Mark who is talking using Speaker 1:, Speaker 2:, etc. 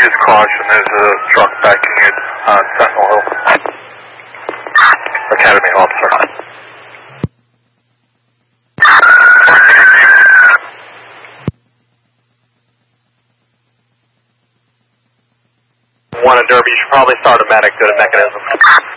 Speaker 1: use caution. There's a truck backing in on Sentinel Hill. Academy officer. One in Derby, you should probably start a medic, go to mechanism.